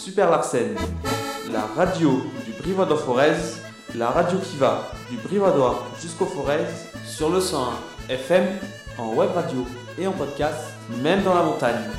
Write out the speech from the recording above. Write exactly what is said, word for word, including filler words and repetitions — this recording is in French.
Super Larsen, la radio du Brivadois-Forez, la radio qui va du Brivadois jusqu'au Forez, sur le cent un F M, en web radio et en podcast, même dans la montagne.